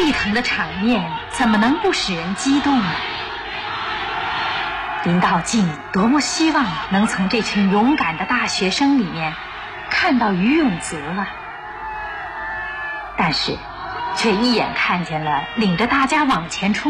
沸腾的场面怎么能不使人激动呢？林道静多么希望能从这群勇敢的大学生里面看到于永泽啊，但是却一眼看见了领着大家往前冲